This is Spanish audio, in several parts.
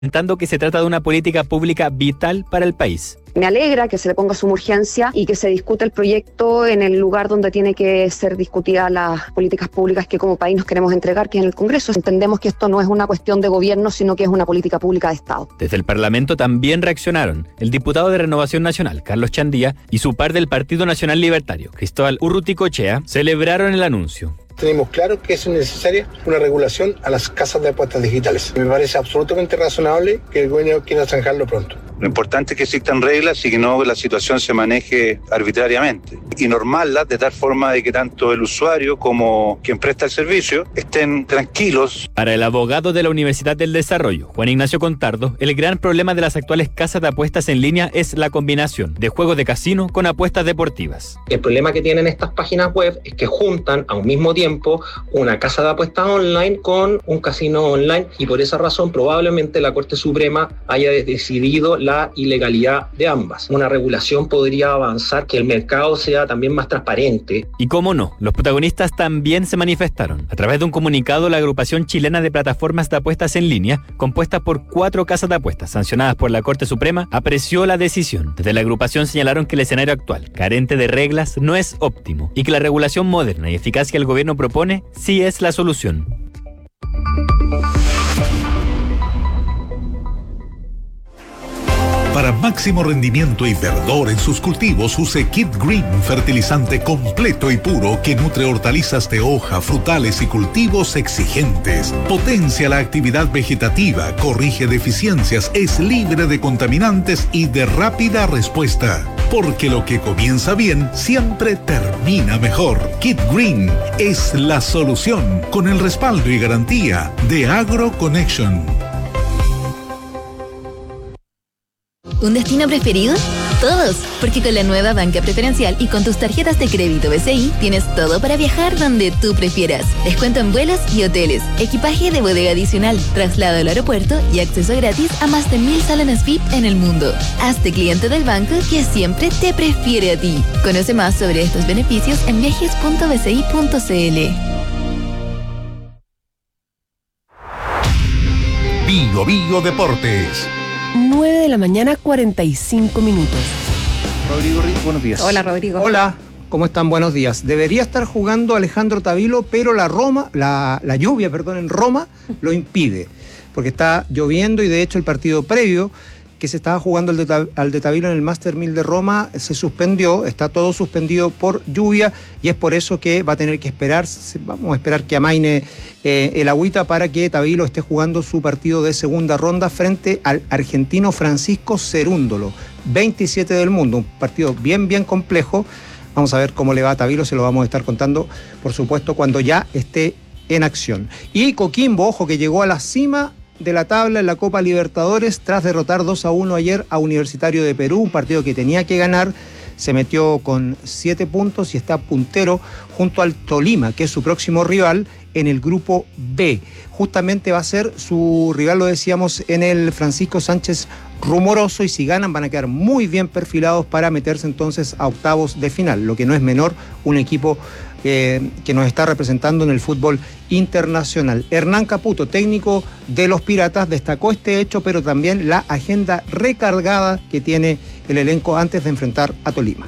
comentando que se trata de una política pública vital para el país. Me alegra que se le ponga suma urgencia y que se discute el proyecto en el lugar donde tiene que ser discutidas las políticas públicas que como país nos queremos entregar, que es en el Congreso. Entendemos que esto no es una cuestión de gobierno, sino que es una política pública de Estado. Desde el Parlamento también reaccionaron el diputado de Renovación Nacional, Carlos Chandía, y su par del Partido Nacional Libertario, Cristóbal Urruticochea, celebraron el anuncio. Tenemos claro que es necesaria una regulación a las casas de apuestas digitales. Me parece absolutamente razonable que el gobierno quiera zanjarlo pronto. Lo importante es que existan reglas y que no la situación se maneje arbitrariamente. Y normarlas de tal forma de que tanto el usuario como quien presta el servicio estén tranquilos. Para el abogado de la Universidad del Desarrollo, Juan Ignacio Contardo, el gran problema de las actuales casas de apuestas en línea es la combinación de juegos de casino con apuestas deportivas. El problema que tienen estas páginas web es que juntan a un mismo tiempo una casa de apuestas online con un casino online, y por esa razón probablemente la Corte Suprema haya decidido la ilegalidad de ambas. Una regulación podría avanzar que el mercado sea también más transparente. Y cómo no, los protagonistas también se manifestaron. A través de un comunicado, la agrupación chilena de plataformas de apuestas en línea, compuesta por 4 casas de apuestas sancionadas por la Corte Suprema, apreció la decisión. Desde la agrupación señalaron que el escenario actual, carente de reglas, no es óptimo y que la regulación moderna y eficaz que el gobierno propone sí es la solución. Para máximo rendimiento y verdor en sus cultivos, use Kit Green, fertilizante completo y puro que nutre hortalizas de hoja, frutales y cultivos exigentes. Potencia la actividad vegetativa, corrige deficiencias, es libre de contaminantes y de rápida respuesta. Porque lo que comienza bien siempre termina mejor. Kit Green es la solución, con el respaldo y garantía de AgroConnection. ¿Un destino preferido? Todos, porque con la nueva banca preferencial y con tus tarjetas de crédito BCI tienes todo para viajar donde tú prefieras. Descuento en vuelos y hoteles, equipaje de bodega adicional, traslado al aeropuerto y acceso gratis a más de 1000 salones VIP en el mundo. Hazte cliente del banco que siempre te prefiere a ti. Conoce más sobre estos beneficios en viajes.bci.cl. Bio Bio Deportes. 9 de la mañana, 45 minutos. Rodrigo Riz, buenos días. Hola, Rodrigo. Hola, ¿cómo están? Buenos días. Debería estar jugando Alejandro Tavilo, pero la lluvia en Roma lo impide, porque está lloviendo y de hecho el partido previo que se estaba jugando al de Tavilo en el Master 1000 de Roma se suspendió, está todo suspendido por lluvia y es por eso que va a tener que esperar, vamos a esperar que amaine el agüita para que Tavilo esté jugando su partido de segunda ronda frente al argentino Francisco Cerúndolo, 27 del mundo, un partido bien complejo. Vamos a ver cómo le va a Tavilo, se lo vamos a estar contando, por supuesto, cuando ya esté en acción. Y Coquimbo, ojo, que llegó a la cima de la tabla en la Copa Libertadores tras derrotar 2-1 ayer a Universitario de Perú, un partido que tenía que ganar. Se metió con 7 puntos y está puntero junto al Tolima, que es su próximo rival en el grupo B. Justamente va a ser su rival, lo decíamos, en el Francisco Sánchez Rumoroso, y si ganan van a quedar muy bien perfilados para meterse entonces a octavos de final, lo que no es menor, un equipo que nos está representando en el fútbol internacional. Hernán Caputo, técnico de los Piratas, destacó este hecho, pero también la agenda recargada que tiene el elenco antes de enfrentar a Tolima.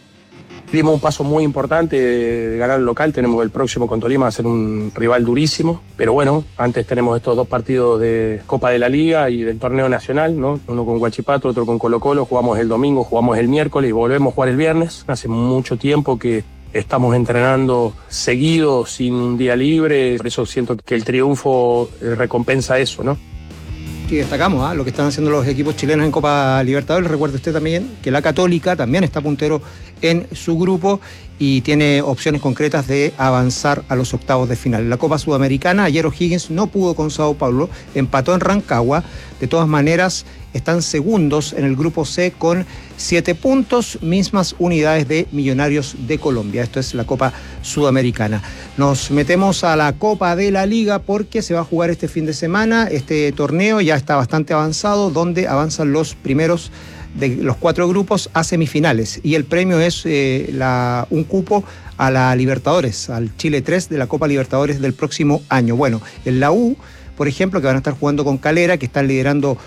Dimos un paso muy importante de ganar el local, tenemos el próximo con Tolima, va a ser un rival durísimo, pero bueno, antes tenemos estos 2 partidos de Copa de la Liga y del torneo nacional, ¿no? Uno con Huachipato, otro con Colo Colo, jugamos el domingo, jugamos el miércoles y volvemos a jugar el viernes. Hace mucho tiempo que estamos entrenando seguido, sin un día libre, por eso siento que el triunfo recompensa eso, ¿no? Y destacamos lo que están haciendo los equipos chilenos en Copa Libertadores. Recuerde usted también que la Católica también está puntero en su grupo y tiene opciones concretas de avanzar a los octavos de final. En la Copa Sudamericana, ayer O'Higgins no pudo con Sao Paulo, empató en Rancagua. De todas maneras, están segundos en el grupo C con 7 puntos, mismas unidades de Millonarios de Colombia. Esto es la Copa Sudamericana. Nos metemos a la Copa de la Liga porque se va a jugar este fin de semana. Este torneo ya está bastante avanzado, donde avanzan los primeros de los 4 grupos a semifinales, y el premio es un cupo a la Libertadores, al Chile 3 de la Copa Libertadores del próximo año. Bueno, en la U por ejemplo, que van a estar jugando con Calera, que están liderando